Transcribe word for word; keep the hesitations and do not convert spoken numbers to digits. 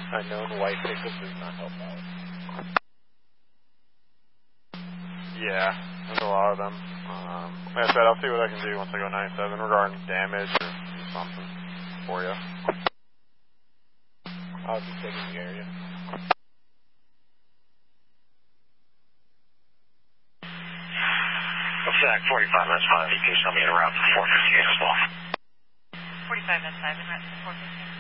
Unknown white pickup does not help out. Yeah, there's a lot of them. Um, like I said, I'll see what I can do once I go ninety-seven regarding damage or something for you. I'll just take in the area. What's that? forty-five, that's fine. You can tell me in route to four fifteen as well. forty-five, that's five, in route to four fifteen.